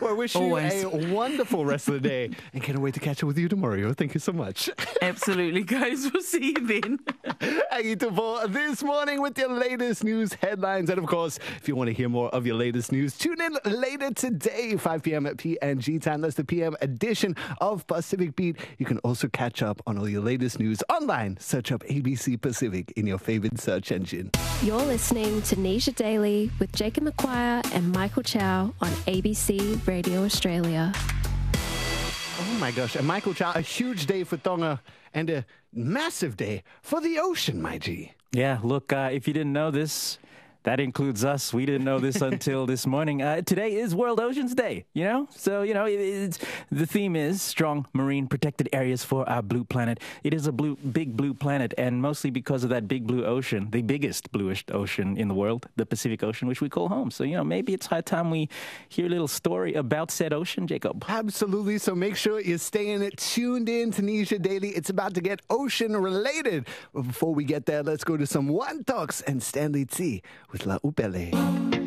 I wish you a wonderful rest of the day and can't wait to catch up with you tomorrow. Thank you so much. Absolutely, guys. We'll see you then. Agito for this morning with your latest news headlines. And of course, if you want to hear more of your latest news, tune in later today, 5 p.m. at PNG time. That's the PM edition of Pacific Beat. You can also catch up on all your latest news online. Search up ABC Pacific in your favorite search engine. You're listening to Nisha Daily with Jacob McQuire and Michael Chow on ABC Radio Australia. Oh my gosh, and Michael Chow, a huge day for Tonga and a massive day for the ocean, my G. Yeah, look, if you didn't know this, that includes us. We didn't know this until this morning. Today is World Oceans Day, you know? So, you know, the theme is strong marine protected areas for our blue planet. It is a big blue planet, and mostly because of that big blue ocean, the biggest bluish ocean in the world, the Pacific Ocean, which we call home. So, you know, maybe it's high time we hear a little story about said ocean, Jacob. Absolutely. So make sure you're staying tuned in to Nisha Daily. It's about to get ocean related. But before we get there, let's go to some One Talks and Stanley T with La Upele.